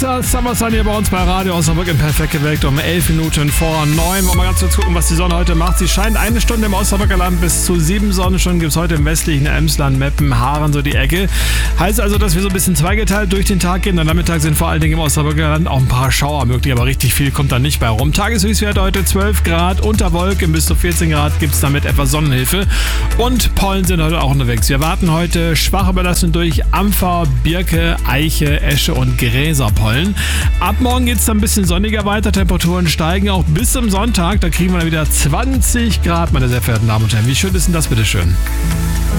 Alexa, Summer Sun hier bei uns bei Radio Osnabrück im Perfekt geweckt um 11 Minuten vor 9. Wollen wir mal ganz kurz gucken, was die Sonne heute macht. Sie scheint eine Stunde im Osnabrücker Land, bis zu 7 Sonnenstunden gibt es heute im westlichen Emsland, Meppen, Haaren, so die Ecke. Heißt also, dass wir so ein bisschen zweigeteilt durch den Tag gehen. Am Nachmittag sind vor allen Dingen im Osnabrücker Land auch ein paar Schauer möglich, aber richtig viel kommt da nicht bei rum. Tageshöchstwert heute 12 Grad, unter Wolken bis zu 14 Grad gibt es damit etwas Sonnenhilfe. Und Pollen sind heute auch unterwegs. Wir warten heute schwache Belastung durch Ampfer, Birke, Eiche, Esche und Gräserpollen. Ab morgen geht es dann ein bisschen sonniger weiter. Temperaturen steigen auch bis zum Sonntag. Da kriegen wir dann wieder 20 Grad, meine sehr verehrten Damen und Herren. Wie schön ist denn das, bitteschön?